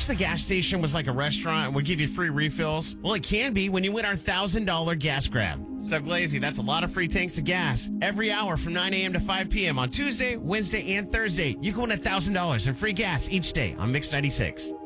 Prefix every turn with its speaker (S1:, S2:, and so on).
S1: wish the gas station was like a restaurant and would give you free refills? Well, it can be when you win our $1,000 gas grab. It's Doug Lazy. That's a lot of free tanks of gas every hour from 9 a.m. to 5 p.m. on Tuesday, Wednesday, and Thursday. You can win $1,000 in free gas each day on Mix 96.